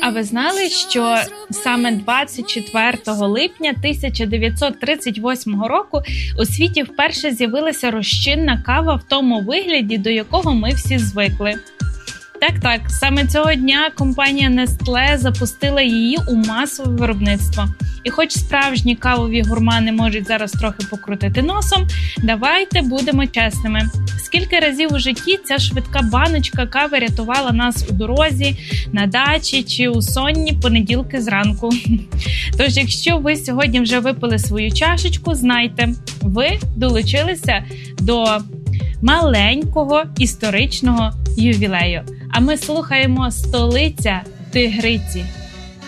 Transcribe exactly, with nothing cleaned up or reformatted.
А ви знали, що саме двадцять четвертого липня тисяча дев'ятсот тридцять восьмого року у світі вперше з'явилася розчинна кава в тому вигляді, до якого ми всі звикли? Так-так, саме цього дня компанія Nestlé запустила її у масове виробництво. І хоч справжні кавові гурмани можуть зараз трохи покрутити носом, давайте будемо чесними. Скільки разів у житті ця швидка баночка кави рятувала нас у дорозі, на дачі чи у сонні понеділки зранку. Тож, якщо ви сьогодні вже випили свою чашечку, знайте, ви долучилися до маленького історичного ювілею. А ми слухаємо «Столиця тигриці».